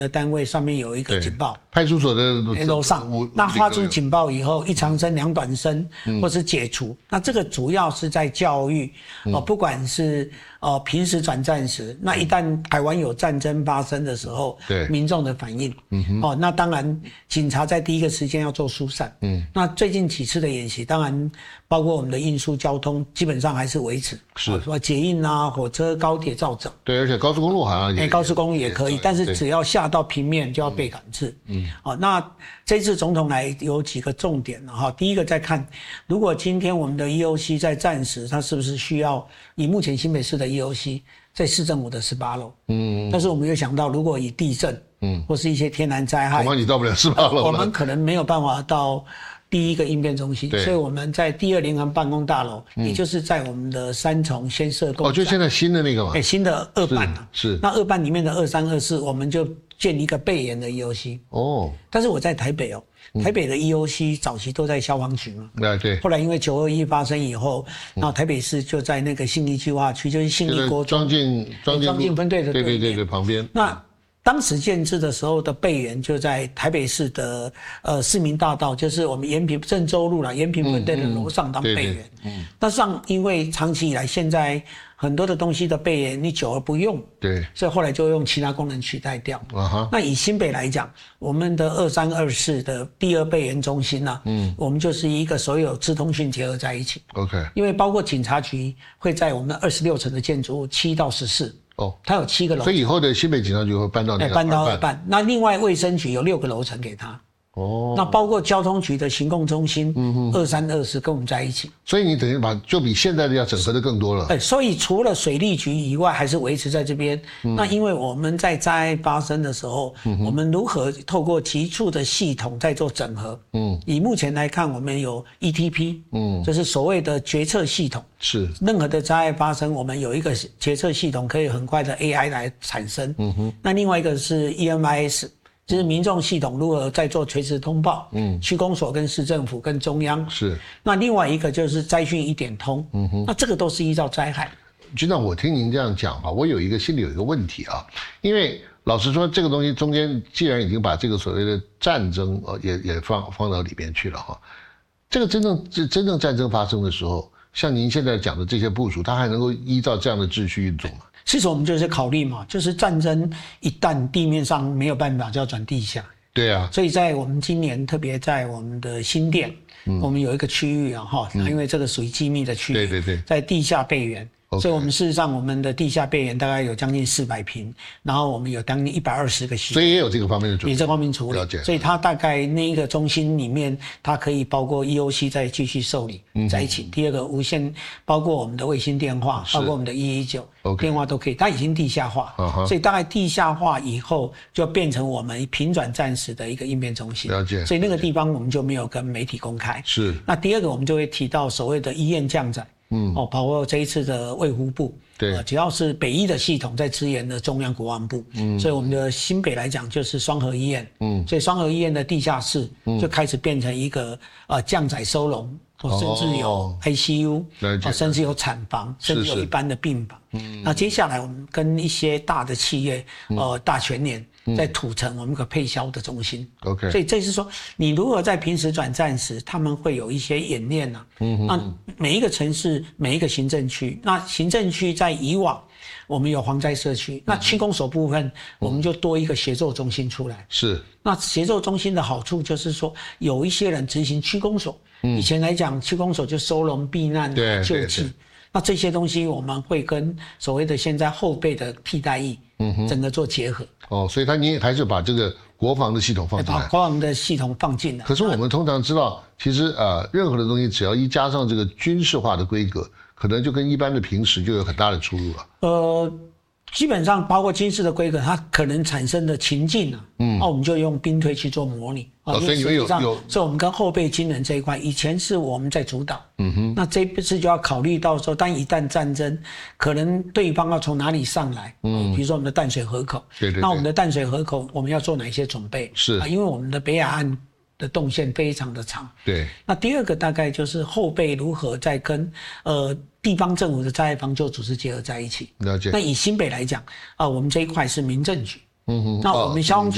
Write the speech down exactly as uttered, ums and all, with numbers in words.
的单位上面有一个警报， 派出所的楼上，那发出警报以后，一长声两短声，嗯、或是解除，那这个主要是在教育，嗯、哦，不管是呃平时转战时，那一旦台湾有战争发生的时候，对民众的反应，嗯哼，哦，那当然警察在第一个时间要做疏散，嗯，那最近几次的演习，当然包括我们的运输交通，基本上还是维持，是说捷运啊、火车、高铁照整， 对，而且高速公路好像也， 哎，高速公路也可以，但是只要下到平面就要被赶制。嗯，好、哦，那这次总统来有几个重点哈。第一个在看，如果今天我们的 E O C 在战时，它是不是需要以目前新北市的 E O C 在市政府的十八楼？嗯，但是我们又想到，如果以地震，嗯，或是一些天然灾害， 恐怕你到不了十八楼了， 我们可能没有办法到第一个应变中心，所以我们在第二联航办公大楼，嗯、也就是在我们的三重先设工。 哦，就现在新的那个嘛， 哎，新的二办啊， 是。是那二办里面的二三二四，我们就建一个备研的 E O C。哦。但是我在台北哦，台北的 E O C 早期都在消防局嘛。 对、嗯、对。 后来因为九二一发生以后，然后台北市就在那个信义计划区，就是信义国中庄敬庄敬分队的对对对对旁边。 那当时建制的时候的备研就在台北市的呃市民大道，就是我们延平郑州路啦，延平分队的楼上当备研。嗯，嗯那上因为长期以来现在很多的东西的备研你久而不用，对，所以后来就用其他功能取代掉。啊哈。那以新北来讲，我们的二三二四的第二备研中心呢、啊，嗯，我们就是一个所有资通讯结合在一起。OK。因为包括警察局会在我们的二十六层的建筑物七到十四。哦，它有七个楼层， 所以以后的新北警察局会搬到那个搬到二办。那另外卫生局有六个楼层给他。哦，那包括交通局的行控中心，嗯二三二四跟我们在一起。 所以你等于把就比现在的要整合的更多了。 哎，所以除了水利局以外，还是维持在这边。嗯、那因为我们在灾害发生的时候，嗯、我们如何透过急促的系统在做整合？嗯，以目前来看，我们有 E T P， 嗯，就是所谓的决策系统。是，任何的灾害发生，我们有一个决策系统可以很快的 A I 来产生。嗯哼，那另外一个是 E M I S。就是民众系统如何在做垂直通报，嗯，区公所跟市政府跟中央是。那另外一个就是灾讯一点通，嗯哼，那这个都是依照灾害。 局长，我听您这样讲哈，我有一个心里有一个问题啊，因为老实说，这个东西中间既然已经把这个所谓的战争呃也也放放到里面去了哈，这个真正真正战争发生的时候，像您现在讲的这些部署，它还能够依照这样的秩序运作吗？ 其实我们就是考虑嘛，就是战争一旦地面上没有办法，就要转地下。 对啊， 所以在我们今年特别在我们的新店，嗯、我们有一个区域啊哈，嗯、因为这个属于机密的区域，对对对，在地下备援。Okay. 所以我们事实上我们的地下备援大概有将近四百坪，然后我们有将近一百二十个系统， 所以也有这个方面的准备， 也这方面处理。了解。所以它大概那一个中心里面，它可以包括 E O C 再继续受理在一起。嗯、第二个无线，包括我们的卫星电话，包括我们的一一九电话都可以，它已经地下化， uh-huh. 所以大概地下化以后就变成我们平转战时的一个应变中心。了解。所以那个地方我们就没有跟媒体公开。是。那第二个我们就会提到所谓的医院降载。嗯，哦，包括这一次的卫福部，对、呃，只要是北医的系统在支援的中央国安部，嗯，所以我们的新北来讲就是双和医院，嗯，所以双和医院的地下室就开始变成一个呃降载收容，哦，甚至有 I C U， 哦，甚至有产房，甚至有一般的病房。嗯，那接下来我们跟一些大的企业，呃，大全联。在土城我们可配销的中心 ，OK， 所以这是说，你如何在平时转战时，他们会有一些演练啊。嗯，那每一个城市、每一个行政区，那行政区在以往我们有防灾社区，那区公所部分我们就多一个协作中心出来。是，那协作中心的好处就是说，有一些人执行区公所，嗯，以前来讲区公所就收容避难、啊、救济。那这些东西我们会跟所谓的现在后备的替代役，嗯哼，整个做结合。哦， 所以他你还是把这个国防的系统放进来， 把国防的系统放进来。 可是我们通常知道，其实呃，任何的东西只要一加上这个军事化的规格，可能就跟一般的平时就有很大的出入了。 呃。基本上包括军事的规格，它可能产生的情境啊，嗯，那我们就用兵推去做模拟啊。 哦，所以你们有有， 所以我们跟后备军人这一块，以前是我们在主导，嗯哼，那这一次就要考虑到说，当一旦战争，可能对方要从哪里上来，嗯，比如说我们的淡水河口，对 对, 对，那我们的淡水河口我们要做哪些准备？是啊，因为我们的北海岸的动线非常的长，对。那第二个大概就是后备如何在跟呃。地方政府的灾害防救组织结合在一起。了解。那以新北来讲，啊、呃，我们这一块是民政局，嗯哼，那我们消防局